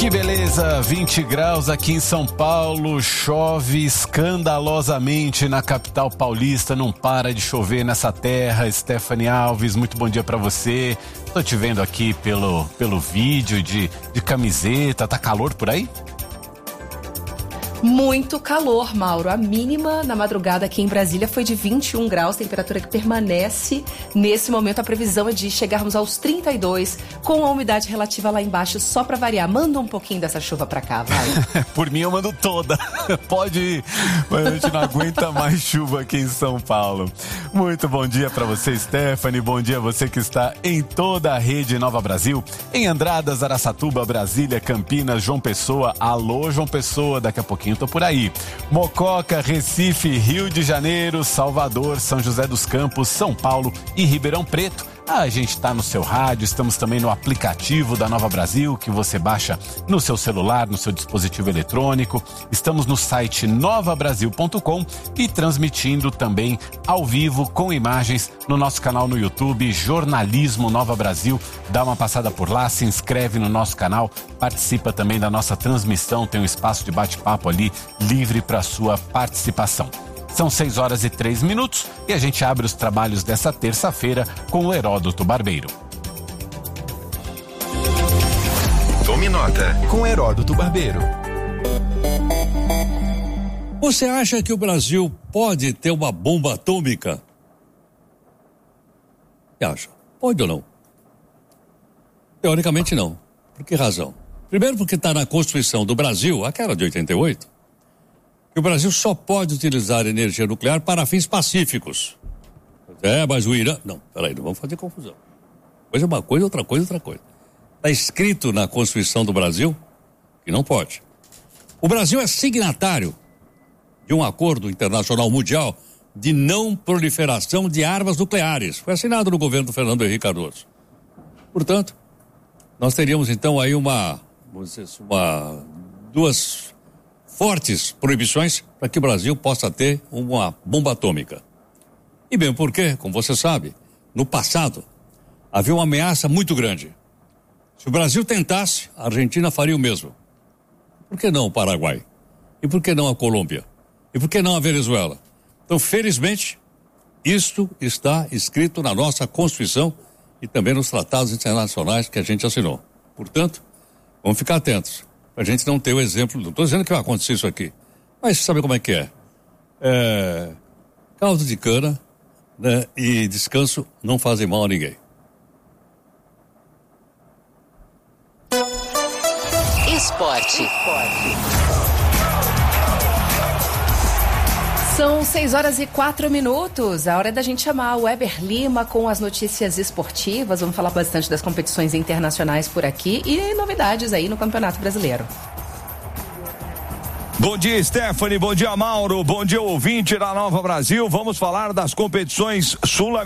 Que beleza, 20 graus aqui em São Paulo, chove escandalosamente na capital paulista, não para de chover nessa terra. Stephanie Alves, muito bom dia pra você. Tô te vendo aqui pelo vídeo de camiseta, tá calor por aí? Muito calor, Mauro. A mínima na madrugada aqui em Brasília foi de 21 graus, temperatura que permanece. Nesse momento, a previsão é de chegarmos aos 32, com a umidade relativa lá embaixo, só pra variar. Manda um pouquinho dessa chuva pra cá, vai. Por mim, eu mando toda. Pode ir, mas a gente não aguenta mais chuva aqui em São Paulo. Muito bom dia pra você, Stephanie. Bom dia a você que está em toda a rede Nova Brasil, em Andradas, Araçatuba, Brasília, Campinas, João Pessoa. Alô, João Pessoa, daqui a pouquinho tô por aí. Mococa, Recife, Rio de Janeiro, Salvador, São José dos Campos, São Paulo e Ribeirão Preto. A gente está no seu rádio, estamos também no aplicativo da Nova Brasil, que você baixa no seu celular, no seu dispositivo eletrônico. Estamos no site novabrasil.com e transmitindo também ao vivo com imagens no nosso canal no YouTube, Jornalismo Nova Brasil. Dá uma passada por lá, se inscreve no nosso canal, participa também da nossa transmissão, tem um espaço de bate-papo ali livre para sua participação. São 6h03 e a gente abre os trabalhos dessa terça-feira com o Heródoto Barbeiro. Tome nota com Heródoto Barbeiro. Você acha que o Brasil pode ter uma bomba atômica? Você acha? Pode ou não? Teoricamente não. Por que razão? Primeiro porque está na Constituição do Brasil, aquela de 88, que o Brasil só pode utilizar energia nuclear para fins pacíficos. Mas o Irã... Não, peraí, não vamos fazer confusão. Coisa é uma coisa, outra coisa, outra coisa. Está escrito na Constituição do Brasil que não pode. O Brasil é signatário de um acordo internacional mundial de não proliferação de armas nucleares. Foi assinado no governo do Fernando Henrique Cardoso. Portanto, nós teríamos então aí duas fortes proibições para que o Brasil possa ter uma bomba atômica. E bem porque, como você sabe, no passado havia uma ameaça muito grande. Se o Brasil tentasse, a Argentina faria o mesmo. Por que não o Paraguai? E por que não a Colômbia? E por que não a Venezuela? Então, felizmente, isto está escrito na nossa Constituição e também nos tratados internacionais que a gente assinou. Portanto, vamos ficar atentos. A gente não ter o exemplo, não estou dizendo que vai acontecer isso aqui, mas sabe como é que é? Caldo de cana, né, e descanso não fazem mal a ninguém. Esporte. São 6h04. A hora é da gente chamar o Weber Lima com as notícias esportivas. Vamos falar bastante das competições internacionais por aqui e novidades aí no Campeonato Brasileiro. Bom dia, Stephanie. Bom dia, Mauro. Bom dia, ouvinte da Nova Brasil. Vamos falar das competições sul-americanas.